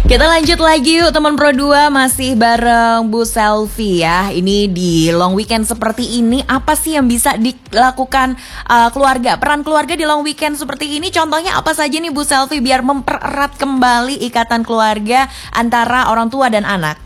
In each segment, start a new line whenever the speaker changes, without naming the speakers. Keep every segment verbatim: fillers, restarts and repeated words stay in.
Kita lanjut lagi yuk teman Pro dua, masih bareng Bu Selvi ya. Ini di long weekend seperti ini, apa sih yang bisa dilakukan uh, keluarga? Peran keluarga di long weekend seperti ini contohnya apa saja nih Bu Selvi biar mempererat kembali ikatan keluarga antara orang tua dan anak?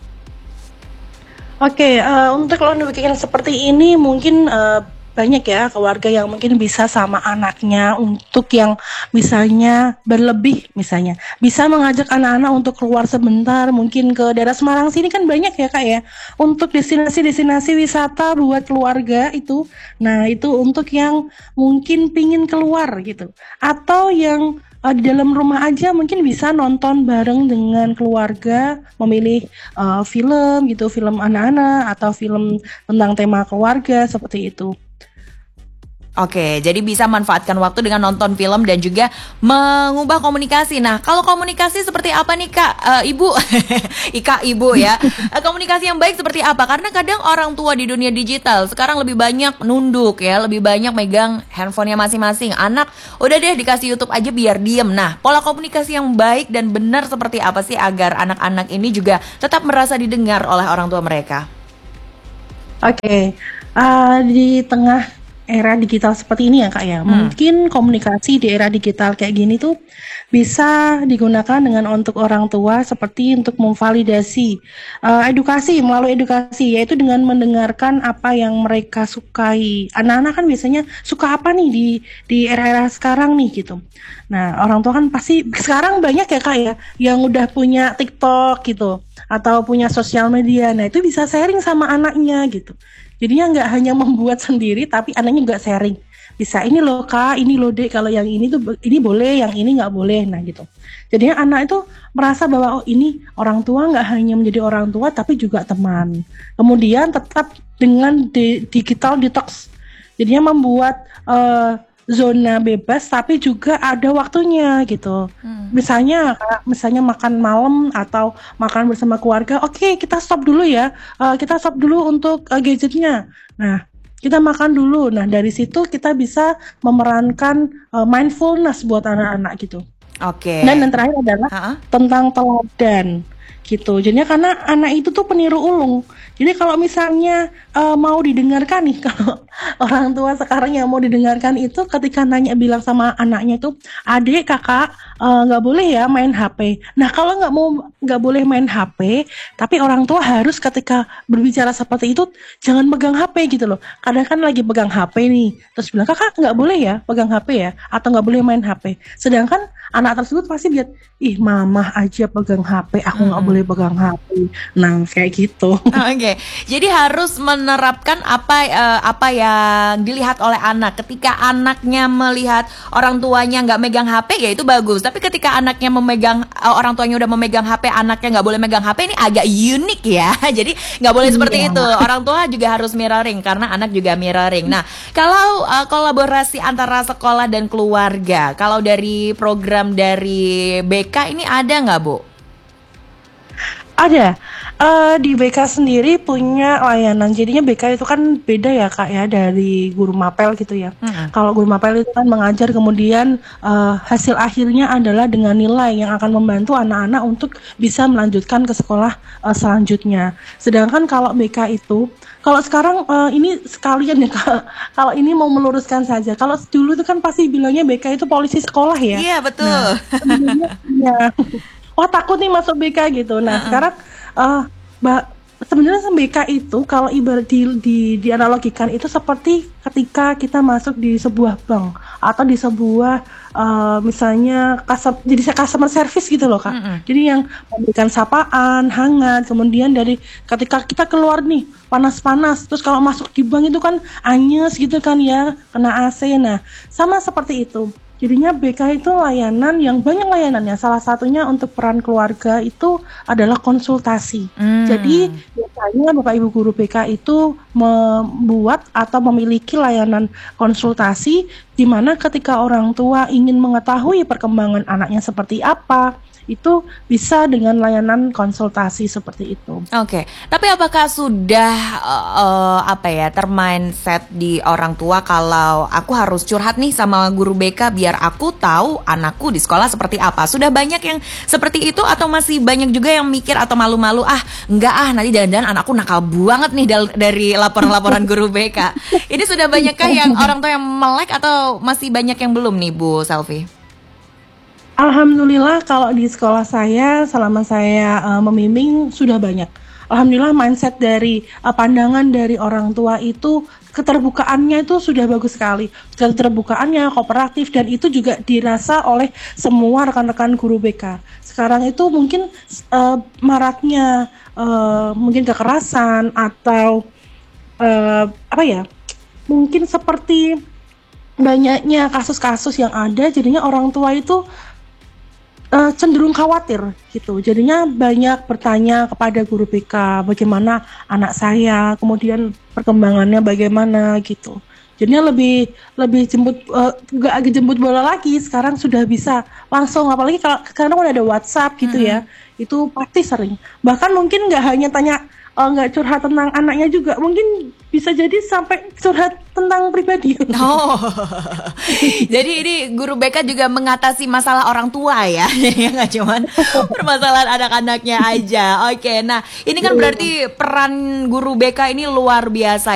Oke, uh, untuk long weekend seperti ini mungkin uh, banyak ya keluarga yang mungkin bisa sama anaknya untuk yang misalnya berlebih, misalnya bisa mengajak anak-anak untuk keluar sebentar mungkin ke daerah Semarang sini kan banyak ya Kak ya, untuk destinasi-destinasi wisata buat keluarga itu. Nah itu untuk yang mungkin pingin keluar gitu, atau yang uh, di dalam rumah aja mungkin bisa nonton bareng dengan keluarga, memilih uh, film gitu, film anak-anak atau film tentang tema keluarga seperti itu.
Oke, jadi bisa manfaatkan waktu dengan nonton film dan juga mengubah komunikasi. Nah, kalau komunikasi seperti apa nih Kak, uh, Ibu? Ika Ibu ya. Uh, komunikasi yang baik seperti apa? Karena kadang orang tua di dunia digital sekarang lebih banyak nunduk ya, lebih banyak megang handphonenya masing-masing. Anak udah deh dikasih YouTube aja biar diem. Nah, pola komunikasi yang baik dan benar seperti apa sih agar anak-anak ini juga tetap merasa didengar oleh orang tua mereka?
Oke, uh, di tengah era digital seperti ini ya Kak ya, hmm. mungkin komunikasi di era digital kayak gini tuh bisa digunakan dengan untuk orang tua seperti untuk memvalidasi uh, edukasi, melalui edukasi, yaitu dengan mendengarkan apa yang mereka sukai. Anak-anak kan biasanya suka apa nih di di era-era sekarang nih gitu. Nah orang tua kan pasti sekarang banyak ya Kak ya yang udah punya TikTok gitu atau punya sosial media. Nah itu bisa sharing sama anaknya gitu. Jadinya nggak hanya membuat sendiri, tapi anaknya juga sharing. Bisa ini loh Kak, ini loh Dek, kalau yang ini tuh ini boleh, yang ini nggak boleh. Nah gitu. Jadinya anak itu merasa bahwa oh ini orang tua nggak hanya menjadi orang tua, tapi juga teman. Kemudian tetap dengan di, digital detox. Jadinya membuat uh, zona bebas, tapi juga ada waktunya gitu. Hmm. Misalnya, misalnya makan malam atau makan bersama keluarga, oke okay, kita stop dulu ya, uh, kita stop dulu untuk uh, gadgetnya. Nah, kita makan dulu. Nah, dari situ kita bisa memerankan uh, mindfulness buat anak-anak gitu.
Oke. Okay.
Dan yang terakhir adalah uh-huh. tentang teladan gitu. Jadinya karena anak itu tuh peniru ulung. Jadi kalau misalnya uh, mau didengarkan nih, kalau orang tua sekarang yang mau didengarkan itu ketika nanya bilang sama anaknya itu, adik kakak nggak uh, boleh ya main H P. Nah kalau nggak mau nggak boleh main H P, tapi orang tua harus ketika berbicara seperti itu jangan pegang H P gitu loh. Kadang kan lagi pegang H P nih, terus bilang kakak nggak boleh ya pegang H P ya, atau nggak boleh main H P. Sedangkan anak tersebut pasti lihat, ih mamah aja pegang H P, aku nggak hmm. boleh pegang H P. Nah kayak gitu.
Oke. Oke, jadi harus menerapkan apa uh, apa yang dilihat oleh anak. Ketika anaknya melihat orang tuanya nggak megang H P, ya itu bagus. Tapi ketika anaknya memegang uh, orang tuanya udah memegang H P, anaknya nggak boleh megang H P, ini agak unik ya. Jadi nggak boleh seperti yeah. itu. Orang tua juga harus mirroring karena anak juga mirroring. Nah, kalau uh, kolaborasi antara sekolah dan keluarga, kalau dari program dari B K ini ada nggak Bu?
Ada. Uh, di B K sendiri punya layanan, jadinya B K itu kan beda ya Kak ya dari guru mapel gitu ya. Mm-hmm. Kalau guru mapel itu kan mengajar, kemudian uh, hasil akhirnya adalah dengan nilai yang akan membantu anak-anak untuk bisa melanjutkan ke sekolah uh, selanjutnya. Sedangkan kalau B K itu, kalau sekarang uh, ini sekalian ya Kak, kalau ini mau meluruskan saja. Kalau dulu itu kan pasti bilangnya B K itu polisi sekolah ya.
Iya betul.
Nah, sebenarnya ya. Wah takut nih masuk B K gitu. Nah uh-uh. sekarang uh, ba- sebenarnya B K itu kalau ibarat di, di dianalogikan itu seperti ketika kita masuk di sebuah bank atau di sebuah uh, misalnya customer, jadi customer service gitu loh Kak. Uh-uh. Jadi yang memberikan sapaan hangat, kemudian dari ketika kita keluar nih panas-panas, terus kalau masuk di bank itu kan anyes gitu kan ya, kena A C. Nah sama seperti itu. Jadinya B K itu layanan yang banyak layanannya. Salah satunya untuk peran keluarga itu adalah konsultasi. Hmm. Jadi biasanya Bapak Ibu guru B K itu membuat atau memiliki layanan konsultasi di mana ketika orang tua ingin mengetahui perkembangan anaknya seperti apa, itu bisa dengan layanan konsultasi seperti itu.
Oke, tapi apakah sudah uh, apa ya termindset di orang tua kalau aku harus curhat nih sama guru B K biar aku tahu anakku di sekolah seperti apa? Sudah banyak yang seperti itu atau masih banyak juga yang mikir atau malu-malu, ah enggak ah nanti jangan-jangan anakku nakal banget nih dal- dari laporan-laporan guru B K. Ini sudah banyakkah yang orang tua yang melek atau masih banyak yang belum nih Bu Selvi?
Alhamdulillah kalau di sekolah saya selama saya uh, membimbing sudah banyak. Alhamdulillah mindset dari uh, pandangan dari orang tua itu keterbukaannya itu sudah bagus sekali. Keterbukaannya kooperatif dan itu juga dirasa oleh semua rekan-rekan guru B K. Sekarang itu mungkin uh, maraknya uh, mungkin kekerasan atau uh, apa ya? Mungkin seperti banyaknya kasus-kasus yang ada jadinya orang tua itu Uh, cenderung khawatir gitu, jadinya banyak bertanya kepada guru B K bagaimana anak saya, kemudian perkembangannya bagaimana gitu. Jadinya lebih lebih jemput uh, gak jemput bola lagi, sekarang sudah bisa langsung, apalagi kalau sekarang kan ada WhatsApp gitu ya, itu pasti sering. Bahkan mungkin nggak hanya tanya nggak uh, curhat tentang anaknya juga, mungkin bisa jadi sampai curhat tentang pribadi.
Oh, jadi ini guru B K juga mengatasi masalah orang tua ya, ya nggak cuman permasalahan anak-anaknya aja. Oke, nah ini kan berarti peran guru B K ini luar biasa.